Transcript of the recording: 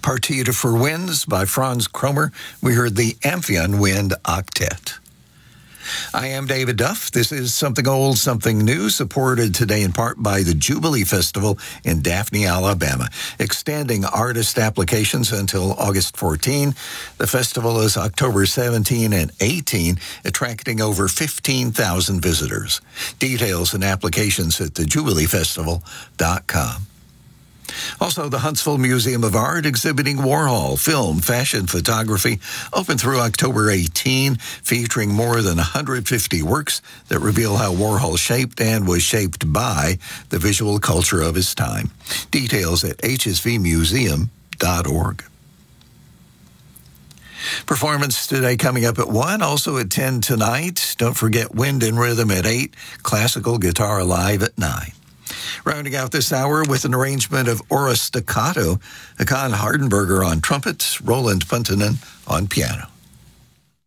Partita for Winds by Franz Kromer. We heard the Amphion Wind Octet. I am David Duff. This is Something Old, Something New, supported today in part by the Jubilee Festival in Daphne, Alabama, extending artist applications until August 14. The festival is October 17 and 18, attracting over 15,000 visitors. Details and applications at thejubileefestival.com. Also, the Huntsville Museum of Art exhibiting Warhol, film, fashion, photography, open through October 18, featuring more than 150 works that reveal how Warhol shaped and was shaped by the visual culture of his time. Details at hsvmuseum.org. Performance today coming up at 1, also at 10 tonight. Don't forget Wind and Rhythm at 8, Classical Guitar Live at 9. Rounding out this hour with an arrangement of Aura Staccato, Hakan Hardenberger on trumpet, Roland Puntanen on piano.